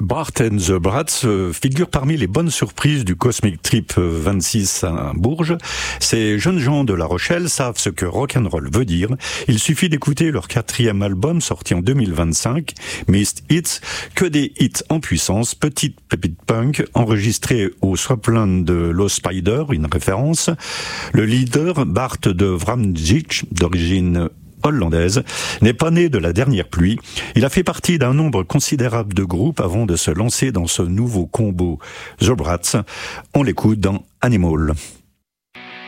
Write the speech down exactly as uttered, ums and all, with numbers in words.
Bart and the Brats figure parmi les bonnes surprises du Cosmic Trip vingt-six à Bourges. Ces jeunes gens de La Rochelle savent ce que rock'n'roll veut dire. Il suffit d'écouter leur quatrième album sorti en deux mille vingt-cinq, Missed Hits, que des hits en puissance, petite pépite punk, enregistrée au Swapland de Low Spider, une référence. Le leader, Bart de Vramdijk, d'origine hollandaise, n'est pas né de la dernière pluie. Il a fait partie d'un nombre considérable de groupes avant de se lancer dans ce nouveau combo The Brats. On l'écoute dans Animal.